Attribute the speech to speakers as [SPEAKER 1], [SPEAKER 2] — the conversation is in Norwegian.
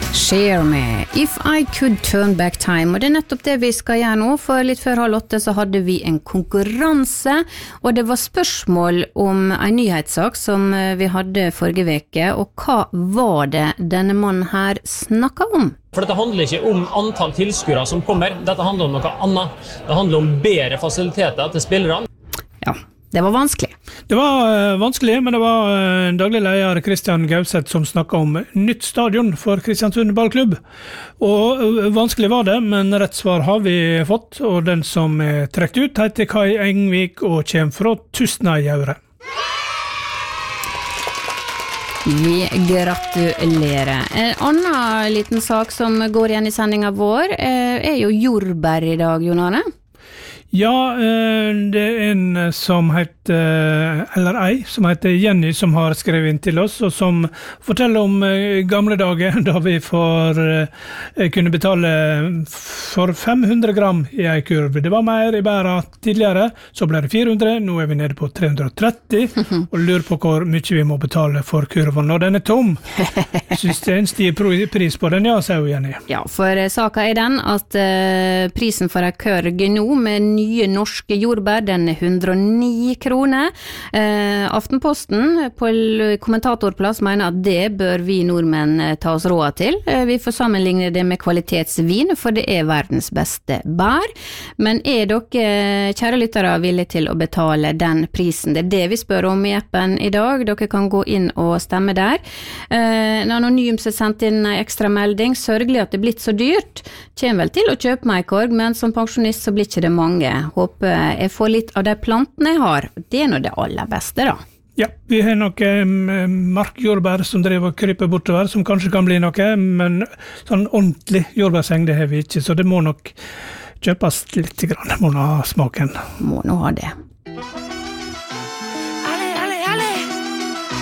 [SPEAKER 1] Share med If I Could Turn Back Time, og det nettopp det vi skal gjøre nå. For litt før 7:30 så hadde vi en konkurranse, og det var spørsmål om en nyhetssak som vi hadde forrige veke, og hva var det denne mannen her snakket om?
[SPEAKER 2] For dette handler ikke om antall tilskuere som kommer, dette handler om noe annet. Det handler om bedre fasiliteter til spillerne.
[SPEAKER 1] Ja, det var vanskelig.
[SPEAKER 3] Det var vanskelig, men det var daglig leder Kristian Gauseth som snakket om nytt stadion for Kristiansund ballklubb. Og vanskelig var det, men rett svar har vi fått, og den som er trekt ut heter Kai Engvik og kommer fra Tustnadjauret.
[SPEAKER 1] Vi gratulerer. En annen liten sak som går igjen i sendingen vår er jo jordbær i dag, Jon Arne.
[SPEAKER 3] Ja, det er en som heter, eller ei, som heter Jenny, som har skrevet inn til oss, og som forteller om gamle dager, da vi kunne betale for 500 gram i ei kurv. Det var mer i bæra tidligere, så ble det 400, nå er vi nede på 330, og lurer på hvor mye vi må betale for kurven når den er tom. Synes det er en stiv pris på den, ja, sier Jenny.
[SPEAKER 1] Ja, for saken er den at prisen for ei kurv nå med nye norske jordbær, den er 109 kroner. Aftenposten på kommentatorplass mener at det bør vi nordmenn ta oss råd til. Vi får sammenligne det med kvalitetsvin, for det er verdens beste bær. Men er dere, kjære lyttere, villige til å betale den prisen? Det er det vi spør om i appen i dag. Dere kan gå inn og stemme der. En anonym som sendte inn en ekstra melding. Sørgelig at det er blitt så dyrt. Kjem vel til å kjøpe meg en korg, men som pensjonist så blir ikke det mange. Håper jeg får litt av de plantene jeg har. Det er nå det aller beste da.
[SPEAKER 3] Ja, vi har noe markjordbær som driver og kryper bortover, som kanskje kan bli noe, men sånn ordentlig jordbærseng det har vi ikke, så det må nok kjøpes litt grann. Må nå ha smaken.
[SPEAKER 1] Må nå ha det.